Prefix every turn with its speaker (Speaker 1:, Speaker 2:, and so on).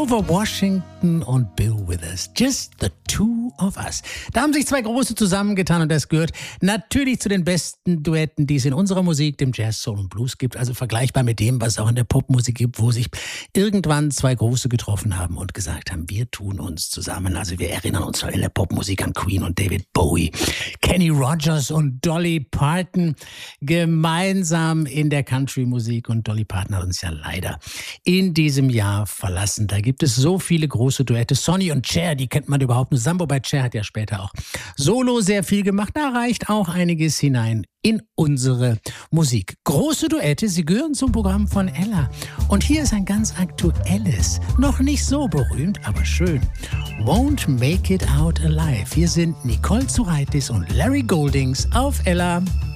Speaker 1: Grover Washington und Bill Withers. Just the two of us. Da haben sich zwei Große zusammengetan und das gehört natürlich zu den besten Duetten, die es in unserer Musik, dem Jazz, Soul und Blues gibt. Also vergleichbar mit dem, was es auch in der Popmusik gibt, wo sich irgendwann zwei Große getroffen haben und gesagt haben, wir tun uns zusammen. Also wir erinnern uns in der Popmusik an Queen und David Bowie, Kenny Rogers und Dolly Parton gemeinsam in der Country-Musik. Und Dolly Parton hat uns ja leider in diesem Jahr verlassen. Da gibt es so viele große Duette. Sonny und Cher, die kennt man überhaupt nur zusammen, wobei Cher hat ja später auch solo sehr viel gemacht. Da reicht auch einiges hinein in unsere Musik. Große Duette, sie gehören zum Programm von Ella. Und hier ist ein ganz aktuelles, noch nicht so berühmt, aber schön. Won't Make It Out Alive. Hier sind Nicole Zuraitis und Larry Goldings auf Ella.